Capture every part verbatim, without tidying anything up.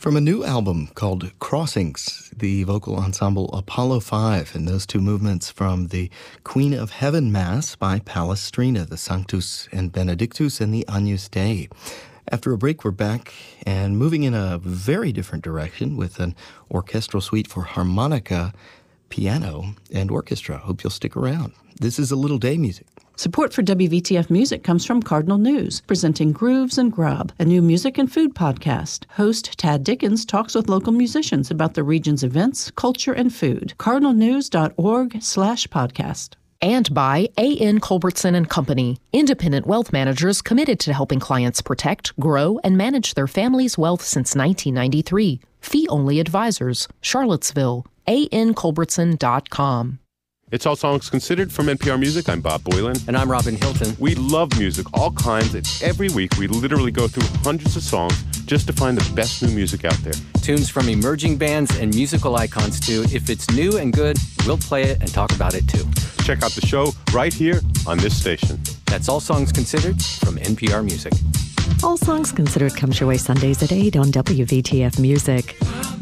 From a new album called Crossings, the vocal ensemble Apollo five, and those two movements from the Queen of Heaven Mass by Palestrina, the Sanctus and Benedictus and the Agnus Dei. After a break, we're back and moving in a very different direction with an orchestral suite for harmonica, piano, and orchestra. Hope you'll stick around. This is A Little Day Music. Support for W V T F Music comes from Cardinal News, presenting Grooves and Grub, a new music and food podcast. Host Tad Dickens talks with local musicians about the region's events, culture, and food. cardinalnews.org slash podcast. And by A N Culbertson and Company, independent wealth managers committed to helping clients protect, grow, and manage their family's wealth since nineteen ninety-three. Fee-only advisors. Charlottesville. A N Culbertson dot com. It's All Songs Considered from N P R Music. I'm Bob Boylan. And I'm Robin Hilton. We love music, all kinds, and every week we literally go through hundreds of songs just to find the best new music out there. Tunes from emerging bands and musical icons, too. If it's new and good, we'll play it and talk about it, too. Check out the show right here on this station. That's All Songs Considered from N P R Music. All Songs Considered comes your way Sundays at eight on W V T F Music.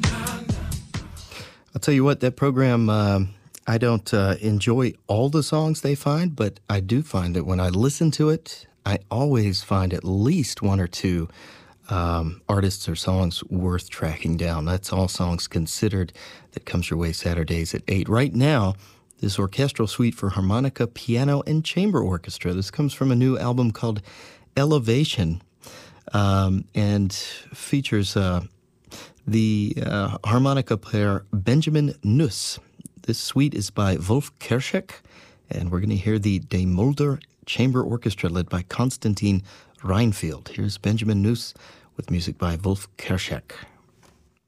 I'll tell you what, that program... Uh, I don't uh, enjoy all the songs they find, but I do find that when I listen to it, I always find at least one or two um, artists or songs worth tracking down. That's All Songs Considered that comes your way Saturdays at eight. Right now, this orchestral suite for harmonica, piano, and chamber orchestra. This comes from a new album called Elevation um, and features uh, the uh, harmonica player Benjamin Nuss. This suite is by Wolf Kerschek, and we're going to hear the De Mulder Chamber Orchestra led by Konstantin Reinfeld. Here's Benjamin Nuss with music by Wolf Kerschek.